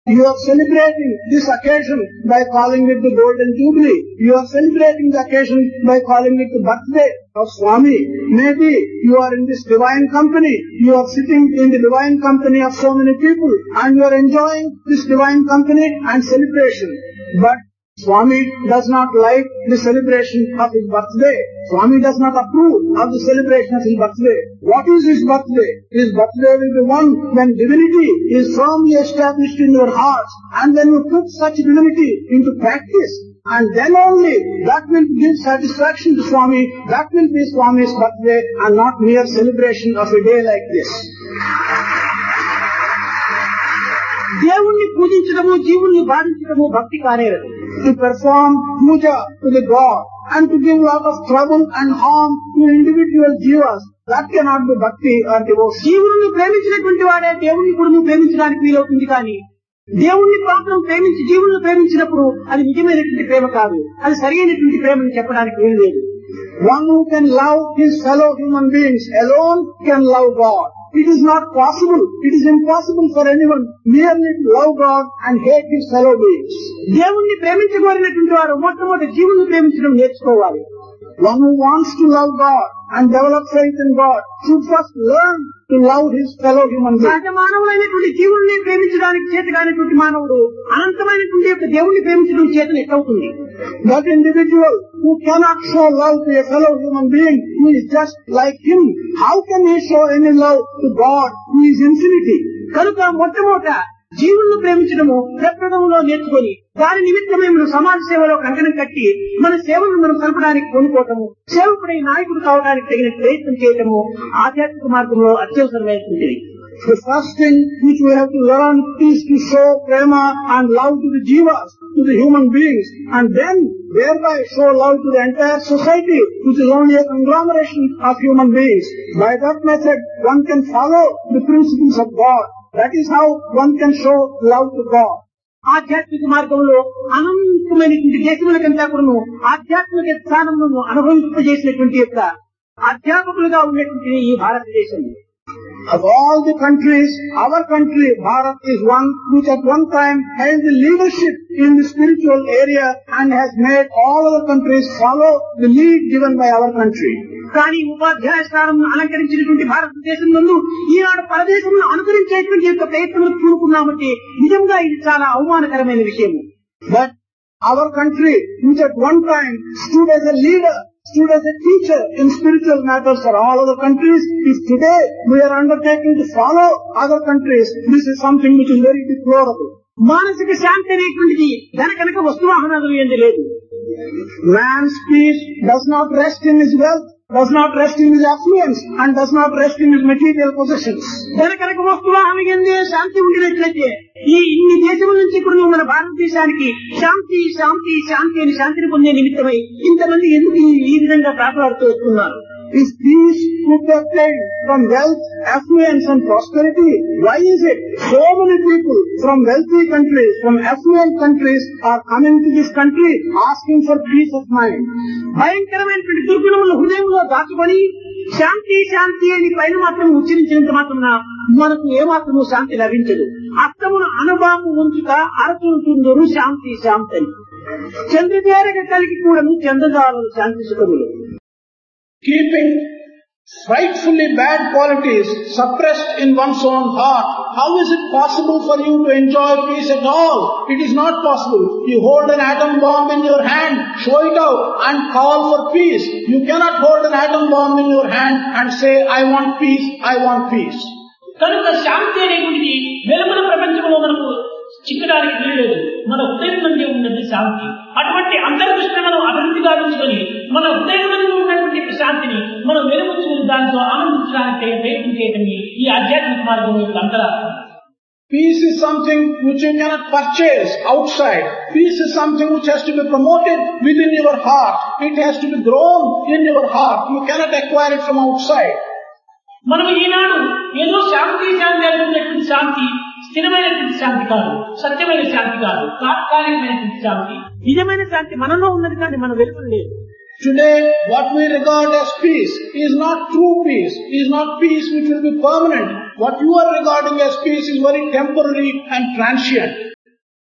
You are celebrating this occasion by calling it the Golden Jubilee. You are celebrating the occasion by calling it the birthday of Swami. Maybe you are in this divine company. You are sitting in the divine company of so many people and you are enjoying this divine company and celebration. But Swami does not like the celebration of his birthday. Swami does not approve of the celebration of his birthday. What is his birthday? His birthday will be one when divinity is firmly established in your hearts and when you put such divinity into practice. And then only that will give satisfaction to Swami. That will be Swami's birthday and not mere celebration of a day like this. దేవుణ్ణి పూజించడము జీవుల్ని బాధించడము భక్తి కానేరదు. To perform puja to the God and to give lot of trouble and harm to individual jivas, that cannot be bhakti or devotion. జీవులను ప్రేమించినటువంటి వాడే దేవుణ్ణి కూడా ప్రేమించడానికి వీలవుతుంది కానీ దేవుణ్ణి మాత్రం ప్రేమించి జీవులను ప్రేమించినప్పుడు అది నిజమైనటువంటి ప్రేమ కాదు, అది సరైనటువంటి ప్రేమని చెప్పడానికి వీలు లేదు. One who can love his fellow human beings alone can love God. It is not possible. It is impossible for anyone merely to love God and hate his fellow beings. దేవుణ్ణి ప్రేమించగలిగినటువంటి వారు మొట్టమొదటి జీవులను ప్రేమించడం నేర్చుకోవాలి. One who wants to love God and develop faith in God should first learn to love his fellow human beings. సహజ మానవులైనటువంటి జీవుల్ని ప్రేమించడానికి చేతగానేటువంటి మానవుడు అనంతమైనటువంటి యొక్క దేవుణ్ణి ప్రేమించడం చేతను ఎట్లవుతుంది? That individual who cannot show love to a fellow human being who is just like him, how can he show any love to God who is infinity? కనుక మొట్టమొదట జీవులను ప్రేమించడము ప్రప్రథమంలో నేర్చుకొని దాని నిమిత్తమే మనం సమాజ సేవలో కంకణం కట్టి మన సేవలను మనం కలపడానికి కొనుక్కోవటము, సేవకుడై నాయకుడు కావడానికి తగిన ప్రయత్నం చేయటము ఆధ్యాత్మిక మార్గంలో అత్యవసరమైనటువంటిది. The first thing which we have to learn is to show prema and love to the jivas, to the human beings, and then thereby show love to the entire society, which is only a conglomeration of human beings. By that method, one can follow the principles of God. That is how one can show love to God. ఆధ్యాత్మిక మార్గంలో అనంతమైనటువంటి దేశములకంతా కూడా ఆధ్యాత్మిక స్థానమును అనుభవింపజేసినటువంటి యొక్క అధ్యాపకులుగా ఉన్నటువంటి ఈ భారతదేశం. Of all the countries, our country, Bharat, is one which at one time held the leadership in the spiritual area and has made all other countries follow the lead given by our country. కానీ ఉపాధ్యాయ స్థానం అలంకరించినటువంటి భారతదేశం నందు ఈనాడు పరదేశంలో అనుకరించేటువంటి యొక్క ప్రయత్నం చూడుకున్నామంటే నిజంగా ఇది చాలా అవమానకరమైన విషయం. But our country, which at one time stood as a leader, stood as a teacher in spiritual matters for all other countries, if today we are undertaking to follow other countries, this is something which is very deplorable. మానసిక శాంతి అనేటువంటిది ధనకనక వస్తువాహనాలు ఏంది లేదు. Man's peace does not rest in his wealth, does not rest in his affluence, and does not rest in his material possessions. ధనకనక వస్తువాహనం ఎందే శాంతి ఉండినట్లయితే ఈ ఇన్ని దేశముల నుంచి కూడా మన భారతదేశానికి శాంతి శాంతి శాంతి అని శాంతిని పొందే నిమిత్తమై ఇంతమంది ఎందుకు ఈ విధంగా ప్రార్థనాడుతూ వస్తున్నారు? Is peace could be obtained from wealth, affluence and prosperity? Why is it so many people from wealthy countries, from affluent countries are coming to this country asking for peace of mind? భయంకరమైనటువంటి దుర్గుణములు హృదయంలో దాచుకొని శాంతి శాంతి అని పైన మాత్రం ఉచ్చరించినంత మాత్రం మనకు ఏమాత్రము శాంతి లభించదు. అర్థమును అనుభవం ఉంచుట అరచుంటుందరు శాంతి శాంతి అని. చంద్రదేరగ కలిగి కూడా చంద్రదారులు శాంతి సుఖములు. Keeping frightfully bad qualities suppressed in one's own heart, how is it possible for you to enjoy peace at all? It is not possible. You hold an atom bomb in your hand, show it out and call for peace. You cannot hold an atom bomb in your hand and say, I want peace, I want peace. కనుక శాంతి అనేటువంటిది వెలుగుల ప్రపంచంలో మనకు చిక్కడానికి వీల్లేదు. మన హృదయం నుండి ఉన్నది శాంతి. అటువంటి అంతర్దృష్టిని మనం అభివృద్ధి గావించుకొని మన హృదయం నుండి ఉన్నటువంటి శాంతిని మనం వెలుగుచూ దాంతో ఆనందించడానికి ప్రయత్నం చేయటం ఈ ఆధ్యాత్మిక మార్గం యొక్క అంతరార్థం. Peace is something which you cannot purchase outside. Peace is something which has to be promoted within your heart. It has to be grown in your heart. You cannot acquire it from outside. మనం ఈనాడు ఏదో శాంతి శాంతి అనుకున్నటువంటి శాంతి స్థిరమైనటువంటి శాంతి కాదు, సత్యమైన శాంతి కాదు, తాత్కాలికమైనటువంటి శాంతి. నిజమైన శాంతి మనలో ఉన్నది కానీ మన వెలుగులు లేదు. Today, what we regard as peace is not true peace, is not peace which will be permanent. What you are regarding as peace is very temporary and transient.